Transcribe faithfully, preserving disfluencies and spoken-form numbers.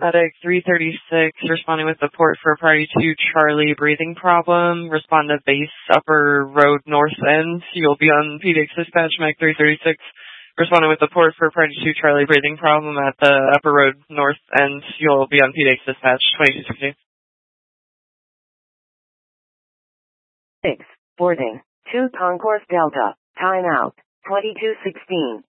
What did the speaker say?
Medic three thirty-six, responding with the port for priority two Charlie breathing problem. Respond to base upper road north end. You'll be on P D X dispatch. Medic three thirty-six, responding with the port for priority two Charlie breathing problem at the upper road north end. You'll be on P D X dispatch twenty-two sixteen. six, boarding, two Concourse Delta, timeout, twenty-two sixteen.